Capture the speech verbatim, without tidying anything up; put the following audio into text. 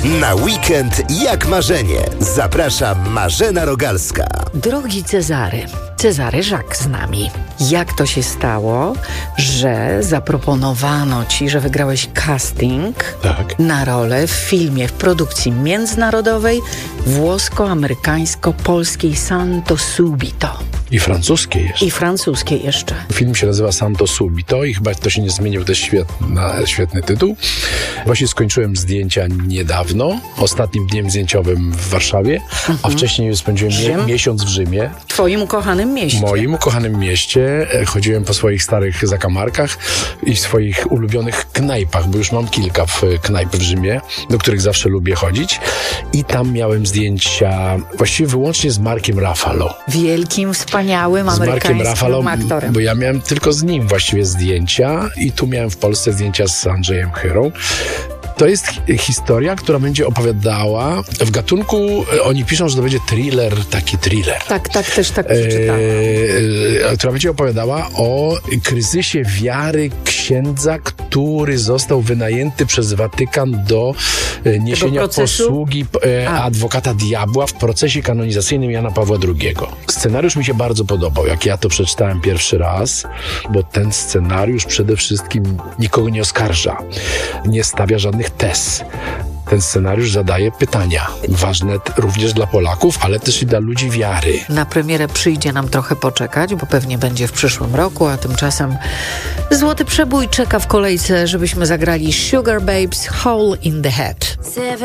Na weekend jak marzenie. Zaprasza Marzena Rogalska. Drogi Cezary, Cezary Żak z nami. Jak to się stało, że zaproponowano ci, że wygrałeś casting Tak. na rolę w filmie w produkcji międzynarodowej włosko-amerykańsko-polskiej Santo Subito I francuskie jeszcze. i francuskiej jeszcze? Film się nazywa Santo Subito i chyba to się nie zmienił, to jest świetna, świetny tytuł. Właśnie skończyłem zdjęcia niedawno, ostatnim dniem zdjęciowym w Warszawie, mhm. a wcześniej już spędziłem Rzym? miesiąc w Rzymie. W twoim ukochanym mieście. W moim ukochanym mieście. Chodziłem po swoich starych zakamarkach i swoich ulubionych knajpach, bo już mam kilka w knajp w Rzymie, do których zawsze lubię chodzić. I tam miałem zdjęcia właściwie wyłącznie z Markiem Ruffalo. Wielkim, wspaniałym Z Markiem amerykańskim Ruffalo, aktorem. bo ja miałem tylko z nim właściwie zdjęcia i tu miałem w Polsce zdjęcia z Andrzejem Chyrą. To jest historia, która będzie opowiadała w gatunku, oni piszą, że to będzie thriller, taki thriller. Tak, tak, też tak przeczytałam. E, która będzie opowiadała o kryzysie wiary księdza, który został wynajęty przez Watykan do e, niesienia posługi e, adwokata diabła w procesie kanonizacyjnym Jana Pawła drugiego. Scenariusz mi się bardzo podobał, jak ja to przeczytałem pierwszy raz, bo ten scenariusz przede wszystkim nikogo nie oskarża, nie stawia żadnych tez. Ten scenariusz zadaje pytania, ważne t- również dla Polaków, ale też i dla ludzi wiary. Na premierę przyjdzie nam trochę poczekać, bo pewnie będzie w przyszłym roku, a tymczasem Złoty Przebój czeka w kolejce, żebyśmy zagrali Sugar Babes Hole in the Head.